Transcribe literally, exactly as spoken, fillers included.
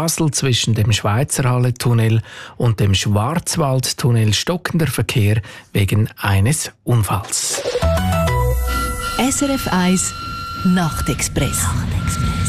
Basel zwischen dem Schweizerhalle-Tunnel und dem Schwarzwaldtunnel stockender Verkehr wegen eines Unfalls. S R F eins Nachtexpress. Nachtexpress.